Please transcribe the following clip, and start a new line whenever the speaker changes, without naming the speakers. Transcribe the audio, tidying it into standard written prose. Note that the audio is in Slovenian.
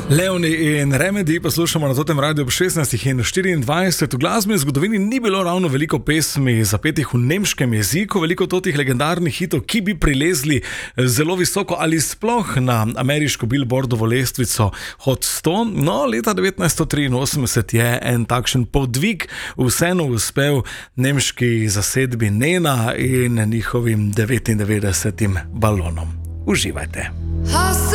Leoni in Remedy poslušamo na Totem Radiu ob 16:24. V glasbeni zgodovini ni bilo ravno veliko pesmi zapetih v nemškem jeziku, veliko totih legendarnih hitov, ki bi prilezli zelo visoko ali sploh na ameriško Billboardovo lestvico Hot 100. No, leta 1983 je en takšen podvig vseeno uspel nemški zasedbi Nena in njihovim 99 balonom. Uživajte.